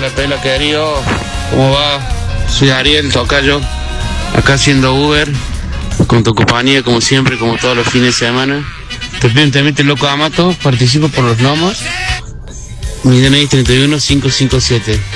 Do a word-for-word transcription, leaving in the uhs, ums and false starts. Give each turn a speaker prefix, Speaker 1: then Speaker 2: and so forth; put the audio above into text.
Speaker 1: Hola Pela querido, ¿cómo va? Soy Ariel, tocayo, acá haciendo Uber, con tu compañía como siempre, como todos los fines de semana. Te pido un temita, loco Amato, participo por los lomos. Mi D N I es treinta y uno cinco cinco siete.